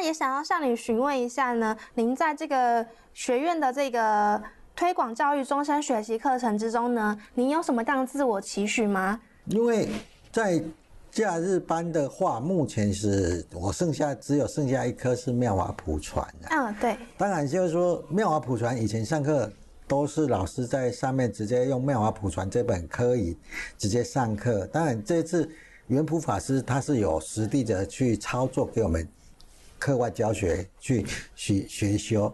也想要向你询问一下呢，您在这个学院的这个推广教育终身学习课程之中呢，您有什么样的自我期许吗？ 因为在假日班的话，目前是我只有剩下一科是妙华普传的。 对。 当然就是说妙华普传以前上课都是老师在上面直接用妙华普传这本科仪直接上课。当然这次元普法师他是有实地的去操作给我们课外教学去学修。